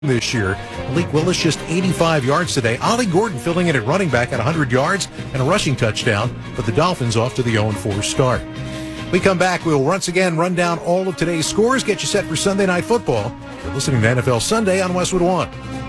this year. Malik Willis just 85 yards today. Ollie Gordon filling in at running back at 100 yards and a rushing touchdown, but the Dolphins off to the 0-4 start. We come back, we'll once again run down all of today's scores, get you set for Sunday Night Football. You're listening to NFL Sunday on Westwood One.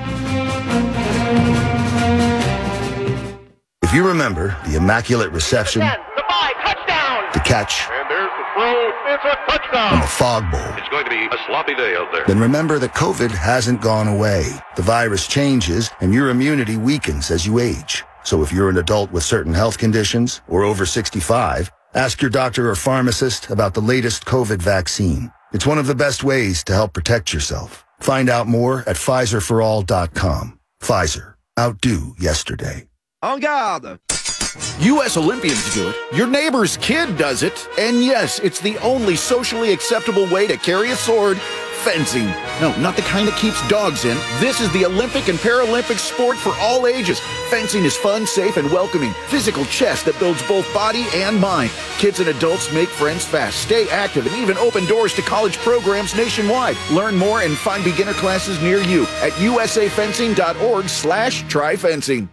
If you remember the immaculate reception, the catch, and there's the throw, it's a touchdown, and the fog bowl, it's going to be a sloppy day out there. then remember that COVID hasn't gone away. The virus changes, and your immunity weakens as you age. So if you're an adult with certain health conditions or over 65, ask your doctor or pharmacist about the latest COVID vaccine. It's one of the best ways to help protect yourself. Find out more at PfizerForAll.com. Pfizer. Outdo yesterday. En garde! U.S. Olympians do it. Your neighbor's kid does it. And yes, it's the only socially acceptable way to carry a sword. Fencing. No, not the kind that keeps dogs in. This is the Olympic and Paralympic sport for all ages. Fencing is fun, safe, and welcoming. Physical chess that builds both body and mind. Kids and adults make friends fast, stay active, and even open doors to college programs nationwide. Learn more and find beginner classes near you at usafencing.org/tryfencing.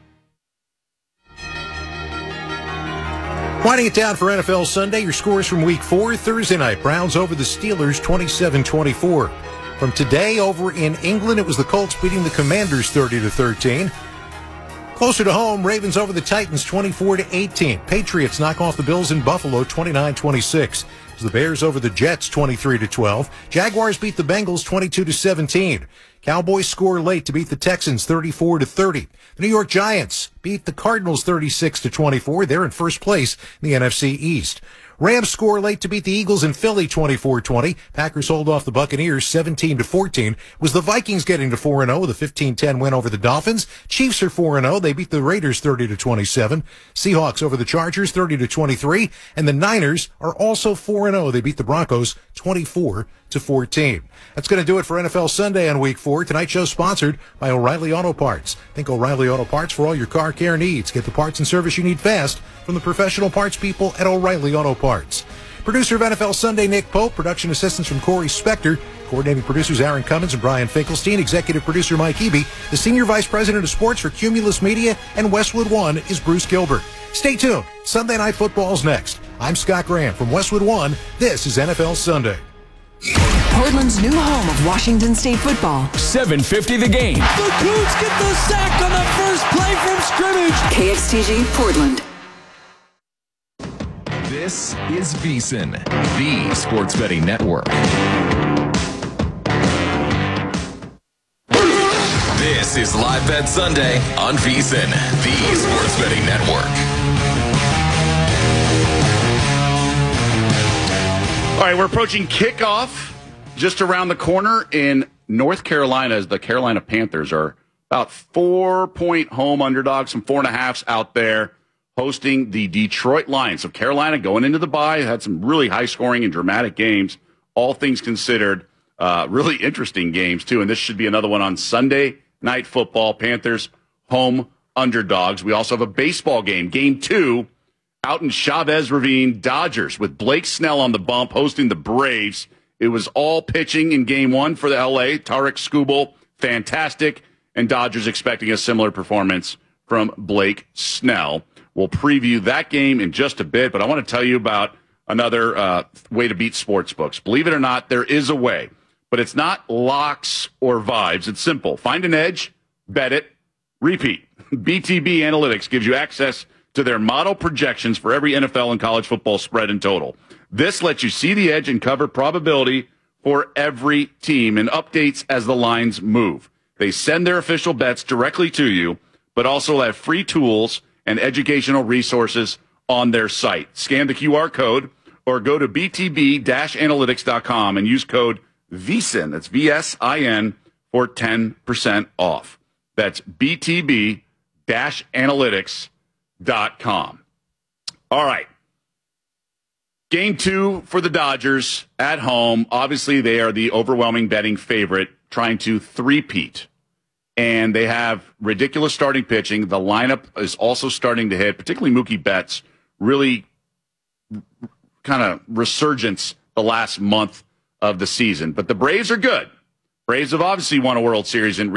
Winding it down for NFL Sunday, your scores from Week 4, Thursday night. Browns over the Steelers, 27-24. From today, over in England, it was the Colts beating the Commanders 30-13. Closer to home, Ravens over the Titans, 24-18. Patriots knock off the Bills in Buffalo, 29-26. The Bears over the Jets, 23-12. Jaguars beat the Bengals, 22-17. Cowboys score late to beat the Texans, 34-30. The New York Giants beat the Cardinals, 36-24. They're in first place in the NFC East. Rams score late to beat the Eagles in Philly, 24-20. Packers hold off the Buccaneers, 17-14. Was the Vikings getting to 4-0 with a 15-10 win over the Dolphins? Chiefs are 4-0. They beat the Raiders 30-27. Seahawks over the Chargers, 30-23. And the Niners are also 4-0. They beat the Broncos 24-14. That's going to do it for NFL Sunday on Week 4. Tonight's show sponsored by O'Reilly Auto Parts. Think O'Reilly Auto Parts for all your car care needs. Get the parts and service you need fast from the professional parts people at O'Reilly Auto Parts. Producer of NFL Sunday, Nick Pope. Production assistants from Corey Spector. Coordinating producers, Aaron Cummins and Brian Finkelstein. Executive producer, Mike Eby. The Senior Vice President of Sports for Cumulus Media and Westwood One is Bruce Gilbert. Stay tuned. Sunday Night Football's next. I'm Scott Graham from Westwood One. This is NFL Sunday. Portland's new home of Washington State football. 7:50 the game. The Cougs get the sack on the first play from scrimmage. KXTG Portland. This is VSiN, the Sports Betting Network. This is Live Bet Sunday on VSiN, the Sports Betting Network. All right, we're approaching kickoff just around the corner in North Carolina as the Carolina Panthers are about 4-point home underdogs, some 4.5s out there, hosting the Detroit Lions. So Carolina going into the bye had some really high-scoring and dramatic games, all things considered. Really interesting games, too. And this should be another one on Sunday Night Football. Panthers home underdogs. We also have a baseball game, Game 2, out in Chavez Ravine. Dodgers with Blake Snell on the bump hosting the Braves. It was all pitching in Game 1 for the L.A. Tarek Skubal, fantastic. And Dodgers expecting a similar performance from Blake Snell. We'll preview that game in just a bit, but I want to tell you about another way to beat sportsbooks. Believe it or not, there is a way, but it's not locks or vibes. It's simple. Find an edge, bet it, repeat. BTB Analytics gives you access to their model projections for every NFL and college football spread and total. This lets you see the edge and cover probability for every team and updates as the lines move. They send their official bets directly to you, but also have free tools and educational resources on their site. Scan the QR code or go to btb-analytics.com and use code VSIN, that's VSIN, for 10% off. That's btb-analytics.com. All right. Game 2 for the Dodgers at home. Obviously, they are the overwhelming betting favorite, trying to three-peat. And they have ridiculous starting pitching. The lineup is also starting to hit, particularly Mookie Betts, really kind of resurgence the last month of the season. But the Braves are good. Braves have obviously won a World Series in